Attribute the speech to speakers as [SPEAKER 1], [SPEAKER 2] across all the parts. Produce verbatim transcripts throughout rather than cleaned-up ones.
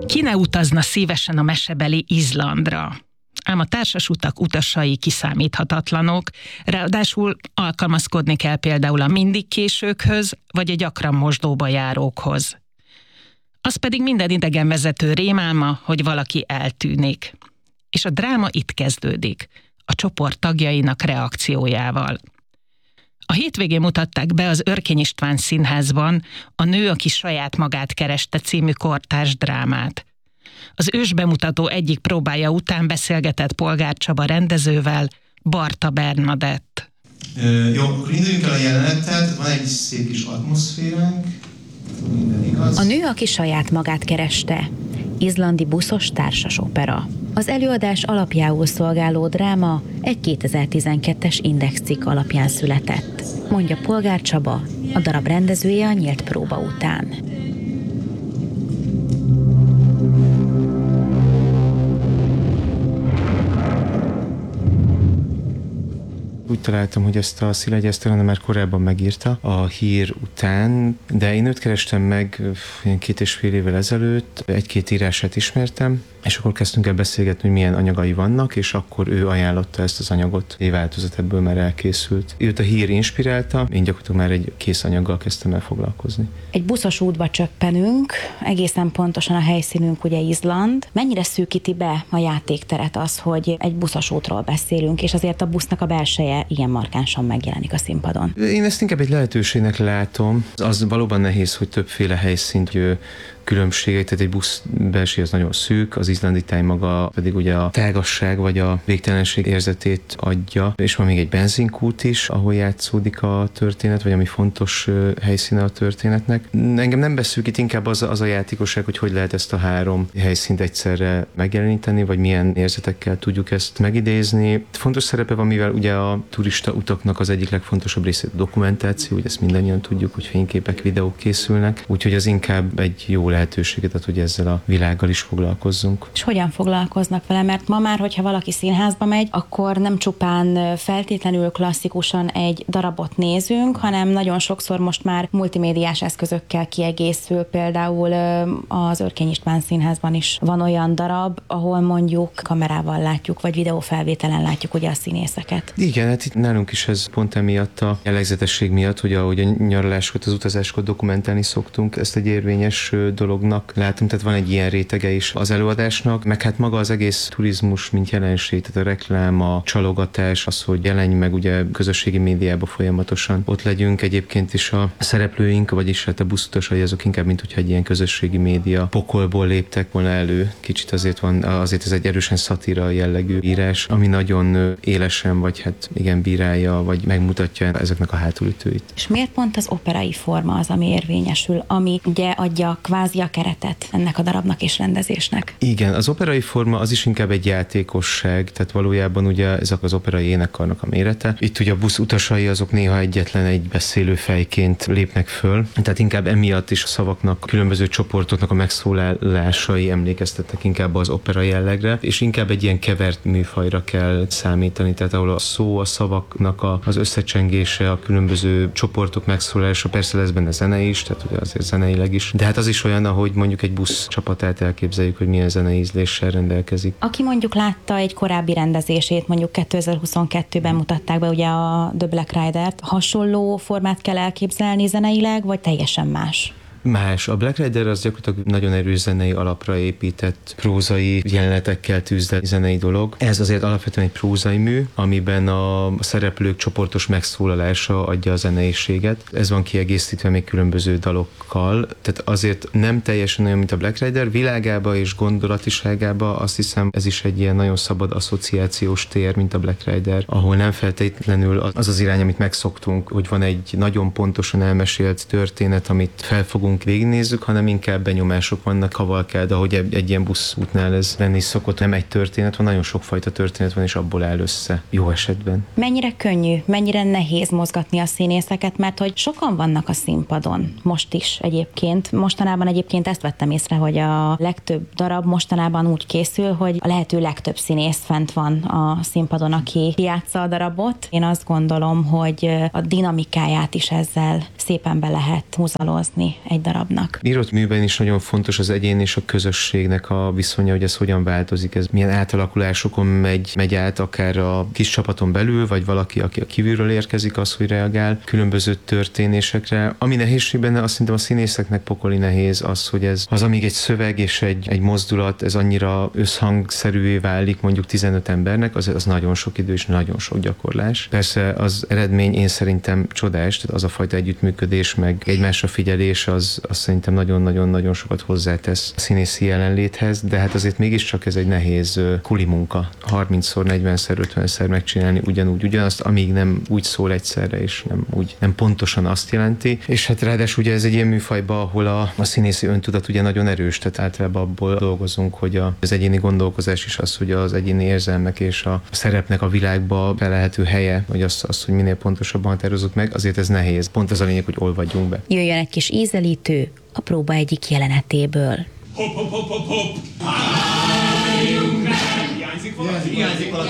[SPEAKER 1] Ki ne utazna szívesen a mesebeli Izlandra? Ám a társasutak utasai kiszámíthatatlanok, ráadásul alkalmazkodni kell például a mindig későkhöz, vagy a gyakran mosdóba járókhoz. Az pedig minden idegenvezető rémálma, hogy valaki eltűnik. És a dráma itt kezdődik, a csoport tagjainak reakciójával. A hétvégén mutatták be az Örkény István Színházban a Nő, aki saját magát kereste című kortárs drámát. Az ősbemutató egyik próbája után beszélgetett Polgár Csaba rendezővel, Barta Bernadett.
[SPEAKER 2] Ö, jó, akkor induljunk el a jelenettel, van egy szép kis atmoszféránk, minden igaz.
[SPEAKER 3] A Nő, aki saját magát kereste, izlandi buszos társas opera. Az előadás alapjául szolgáló dráma egy kétezer-tizenkettes Index cikk alapján született, mondja Polgár Csaba, a darab rendezője a nyílt próba után.
[SPEAKER 4] Úgy találtam, hogy ezt a Szilágyi Eszter már korábban megírta a hír után, de én őt kerestem meg két és fél évvel ezelőtt, egy-két írását ismertem, és akkor kezdtünk el beszélgetni, hogy milyen anyagai vannak, és akkor ő ajánlotta ezt az anyagot. Egy változat ebből már elkészült. Őt a hír inspirálta, én gyakorlatilag már egy kész anyaggal kezdtem el foglalkozni.
[SPEAKER 3] Egy buszos útba csöppenünk, egészen pontosan a helyszínünk ugye Izland. Mennyire szűkíti be a játékteret az, hogy egy buszos útról beszélünk, és azért a busznak a belseje ilyen markánsan megjelenik a színpadon?
[SPEAKER 4] Én ezt inkább egy lehetőségnek látom. Az valóban nehéz, hogy többféle helyszínt különbségek, tehát egy busz belső az nagyon szűk, az izlandi táj maga pedig ugye a tágasság vagy a végtelenség érzetét adja, és van még egy benzinkút is, ahol játszódik a történet, vagy ami fontos helyszíne a történetnek. Engem nem beszűkít, inkább az, az a játékosság, hogy hogy lehet ezt a három helyszínt egyszerre megjeleníteni, vagy milyen érzetekkel tudjuk ezt megidézni. Fontos szerepe van, mivel ugye a turista utaknak az egyik legfontosabb része a dokumentáció, ugye ezt mindannyian tudjuk, hogy fényképek, videók készülnek, úgyhogy az inkább egy jó lehetőséget ad, hogy ezzel a világgal is foglalkozzunk.
[SPEAKER 3] És hogyan foglalkoznak vele? Mert ma már, hogyha valaki színházba megy, akkor nem csupán feltétlenül klasszikusan egy darabot nézünk, hanem nagyon sokszor most már multimédiás eszközökkel kiegészül. Például az Örkény István Színházban is van olyan darab, ahol mondjuk kamerával látjuk, vagy videófelvételen látjuk ugye a színészeket.
[SPEAKER 4] Igen, hát itt nálunk is ez pont emiatt a jellegzetesség miatt, hogy ahogy a nyaralásokat, az utazásokat dokumentálni szoktunk, ezt egy érvényes dolognak látom, tehát van egy ilyen rétege is az előadásnak, meg hát maga az egész turizmus, mint jelenség, tehát a reklám, a csalogatás, az, hogy jelenj meg ugye közösségi médiában folyamatosan ott legyünk, egyébként is a szereplőink, vagyis hát a buszutasai azok inkább, mint hogyha egy ilyen közösségi média pokolból léptek volna elő. Kicsit azért van, azért ez egy erősen szatíra jellegű írás, ami nagyon élesen, vagy hát igen bírálja, vagy megmutatja ezeknek a hátulütőit.
[SPEAKER 3] És miért pont az operai forma az, ami érvényesül, ami ugye adja kvázi a keretet ennek a darabnak és rendezésnek? Igen,
[SPEAKER 4] az operai forma az is inkább egy játékosság, tehát valójában ugye ezek az operai énekkarnak a mérete. Itt ugye a busz utasai azok néha egyetlen egy beszélő fejként lépnek föl, tehát inkább emiatt is a szavaknak, különböző csoportoknak a megszólalásai emlékeztetnek inkább az opera jellegre, és inkább egy ilyen kevert műfajra kell számítani, tehát ahol a szó, a szavaknak a, az összecsengése, a különböző csoportok megszólalása, persze lesz benne zene is, tehát ugye azért zeneileg is, de hát az is olyan, ahogy mondjuk egy busz csapatát elképzeljük, hogy milyen zenei ízléssel rendelkezik.
[SPEAKER 3] Aki mondjuk látta egy korábbi rendezését, mondjuk kétezer-huszonkettőben mutatták be ugye a The Black Rider-t, hasonló formát kell elképzelni zeneileg, vagy teljesen más?
[SPEAKER 4] Más. A Black Rider az gyakorlatilag nagyon erős zenei alapra épített prózai jelenetekkel tűzdelt zenei dolog. Ez azért alapvetően egy prózai mű, amiben a szereplők csoportos megszólalása adja a zeneiséget. Ez van kiegészítve még különböző dalokkal, tehát azért nem teljesen olyan, mint a Black Rider. Világába és gondolatiságába azt hiszem ez is egy ilyen nagyon szabad asszociációs tér, mint a Black Rider, ahol nem feltétlenül az az irány, amit megszoktunk, hogy van egy nagyon pontosan elmesélt történet, amit felfogunk, végignézzük, hanem inkább benyomások vannak, kavalkád, ahogy egy, egy ilyen buszútnál ez lenni szokott. Nem egy történet van, nagyon sokfajta történet van, és abból áll össze, jó esetben.
[SPEAKER 3] Mennyire könnyű, mennyire nehéz mozgatni a színészeket, mert hogy sokan vannak a színpadon, most is egyébként. Mostanában egyébként ezt vettem észre, hogy a legtöbb darab mostanában úgy készül, hogy a lehető legtöbb színész fent van a színpadon, aki játsza a darabot. Én azt gondolom, hogy a dinamikáját is ezzel szépen be lehet húzalozni egy darabnak.
[SPEAKER 4] Írott műben is nagyon fontos az egyén és a közösségnek a viszonya, hogy ez hogyan változik, ez milyen átalakulásokon megy, megy át, akár a kis csapaton belül, vagy valaki, aki a kívülről érkezik, az, hogy reagál különböző történésekre. Ami nehézség benne, azt szerintem a színészeknek pokoli nehéz az, hogy ez az, amíg egy szöveg és egy, egy mozdulat, ez annyira összhangszerűvé válik mondjuk tizenöt embernek, az, az nagyon sok idő és nagyon sok gyakorlás. Persze az eredmény én szerintem csodás, tehát az a fajta együttműködés, meg egymásra figyelés, az, az szerintem nagyon-nagyon-nagyon sokat hozzátesz a színészi jelenléthez, de hát azért mégiscsak ez egy nehéz kuli munka. harmincszor, negyvenszer, ötvenszer megcsinálni ugyanúgy, ugyanazt, amíg nem úgy szól egyszerre, és nem úgy, nem pontosan azt jelenti. És hát ráadásul ugye ez egy ilyen műfajban, ahol a, a színészi öntudat ugye nagyon erős, tehát általában abból dolgozunk, hogy a, az egyéni gondolkozás is az, hogy az egyéni érzelmek és a szerepnek a világba belelhető helye, vagy az, az, hogy minél pontosabban határozott meg, azért ez nehéz. Pont az a lényeg, hogy olvadjunk be.
[SPEAKER 3] Jöjjön egy kis ízelítő a próba egyik jelenetéből.
[SPEAKER 5] Hopp, hopp, hopp, hopp, hopp! Álljunk meg! Hiányzik valaki? Hiányzik valaki?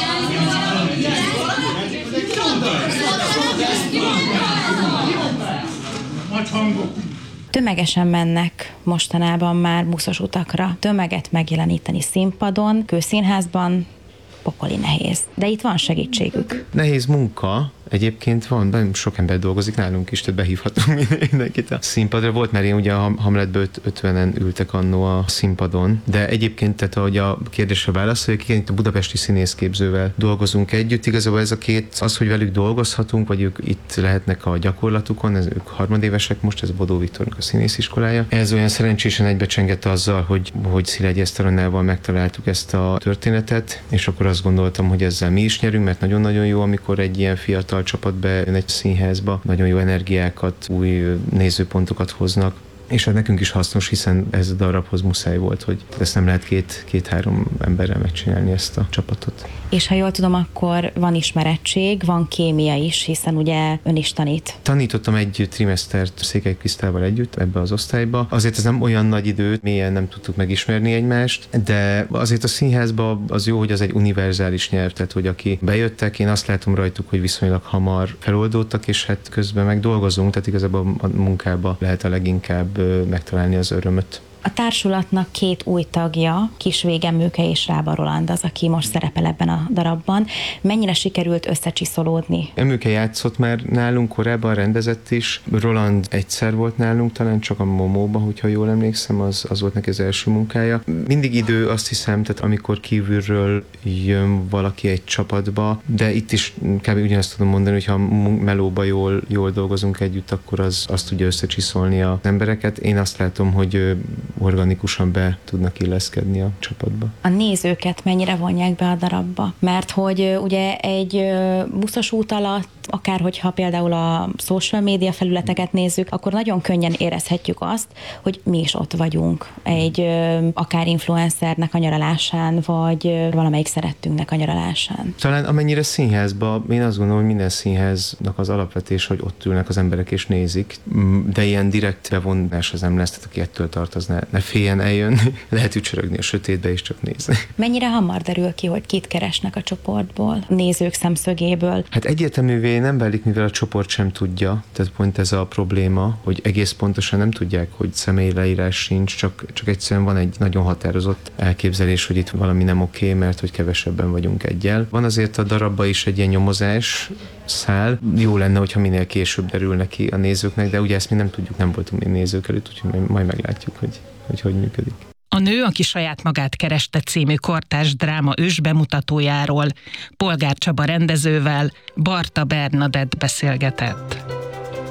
[SPEAKER 5] Nagy hangok!
[SPEAKER 3] Tömegesen mennek mostanában már buszos utakra. Tömeget megjeleníteni színpadon, kőszínházban pokoli nehéz. De itt van segítségük.
[SPEAKER 4] Nehéz munka. Egyébként van, nagyon sok ember dolgozik nálunk is, tehát behívhatunk mindenkit a színpadra. Volt már én ugye a Hamletből ötvenen ültek annó a színpadon, de egyébként, tehát ahogy a kérdésre válaszoljak, igen, itt a budapesti színészképzővel dolgozunk együtt. Igazából ez a két, az, hogy velük dolgozhatunk, vagy ők itt lehetnek a gyakorlatukon, ez, ők harmadévesek most, ez a Bodó Viktornak a színésziskolája. Ez olyan szerencsésen egybecsengett azzal, hogy, hogy Szilágyi Eszteronnával megtaláltuk ezt a történetet, és akkor azt gondoltam, hogy ezzel mi is nyerünk, mert nagyon-nagyon jó, amikor egy ilyen fiatal csapat bejön egy színházba, nagyon jó energiákat, új nézőpontokat hoznak, és hát nekünk is hasznos, hiszen ez a darabhoz muszáj volt, hogy ezt nem lehet két, két-három emberrel megcsinálni, ezt a csapatot.
[SPEAKER 3] És ha jól tudom, akkor van ismerettség, van kémia is, hiszen ugye ön is tanít.
[SPEAKER 4] Tanítottam egy trimesztert Székely Krisztával együtt ebbe az osztályba. Azért ez nem olyan nagy idő, mélyen nem tudtuk megismerni egymást, de azért a színházban az jó, hogy az egy univerzális nyelv, tehát hogy aki bejöttek, én azt látom rajtuk, hogy viszonylag hamar feloldódtak, és hát közben meg dolgozunk, tehát igazából a munkába lehet a leginkább megtalálni az örömöt.
[SPEAKER 3] A társulatnak két új tagja, Kis Végemőke és Rába Roland az, aki most szerepel ebben a darabban. Mennyire sikerült összecsiszolódni? Emőke
[SPEAKER 4] játszott már nálunk, korábban rendezett is. Roland egyszer volt nálunk, talán csak a Momóban, hogyha jól emlékszem, az, az volt neki az első munkája. Mindig idő, azt hiszem, tehát amikor kívülről jön valaki egy csapatba, de itt is kb. Ugyanazt tudom mondani, hogy ha melóba jól, jól dolgozunk együtt, akkor az, az tudja összecsiszolni az embereket. Én azt látom, hogy organikusan be tudnak illeszkedni a csapatba.
[SPEAKER 3] A nézőket mennyire vonják be a darabba? Mert hogy ugye egy buszos út alatt, akár hogyha például a social média felületeket nézzük, akkor nagyon könnyen érezhetjük azt, hogy mi is ott vagyunk egy akár influencernek a nyaralásán, vagy valamelyik szerettünknek a nyaralásán.
[SPEAKER 4] Talán amennyire színházba, én azt gondolom, hogy minden színháznak az alapvetés, hogy ott ülnek az emberek és nézik, de ilyen direkt bevonás az nem lesz, tehát aki ettől tart, az ne, ne féljen eljönni, lehet ücsörögni a sötétbe és csak nézni. Mennyire hamar derül ki, hogy kit keresnek a csoportból, nézők szemszögéből? Hát egyértelművé nem válik, mivel a csoport sem tudja, tehát pont ez a probléma, hogy egész pontosan nem tudják, hogy személyi leírás sincs, csak, csak egyszerűen van egy nagyon határozott elképzelés, hogy itt valami nem oké, mert hogy kevesebben vagyunk egyel. Van azért a darabban is egy ilyen nyomozás szál. Jó lenne, hogyha minél később derülne ki a nézőknek, de ugye ezt mi nem tudjuk, nem voltunk mi nézők előtt, úgyhogy majd meglátjuk, hogy hogy, hogy működik.
[SPEAKER 1] A nő, aki saját magát kereste című kortárs dráma ősbemutatójáról Polgár Csaba rendezővel Barta Bernadett beszélgetett.